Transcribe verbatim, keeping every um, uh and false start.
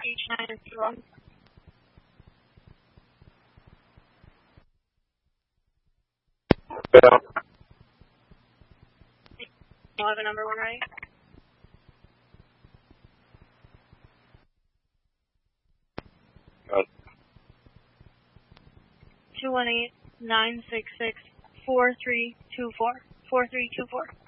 H nine is too long. Yeah. eleven number one, right? Got it. two one eight, nine six six, four three two four. four three two four.